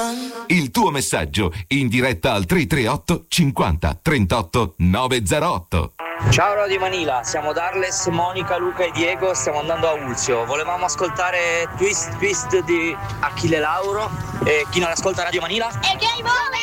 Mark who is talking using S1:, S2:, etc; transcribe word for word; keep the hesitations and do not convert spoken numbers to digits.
S1: Il tuo messaggio in diretta al tre tre otto cinquanta trentotto novecentootto.
S2: Ciao Radio Manila, siamo Darles, Monica, Luca e Diego, stiamo andando a Uzio. Volevamo ascoltare Twist Twist di Achille Lauro. E chi non ascolta Radio Manila?
S3: E game over!